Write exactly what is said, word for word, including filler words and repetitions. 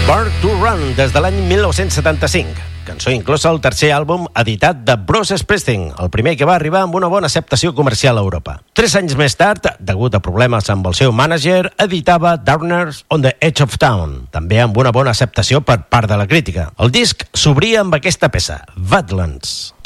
Born to Run, des de l'any mil nou-cents setanta-cinc. Cançó inclosa al tercer àlbum editat de Bruce Springsteen, el primer que va arribar amb una bona acceptació comercial a Europa. Tres anys més tard, degut a problemes amb el seu mànager, editava Darkness on the Edge of Town, també amb una bona acceptació per part de la crítica. El disc s'obria amb aquesta peça, Badlands.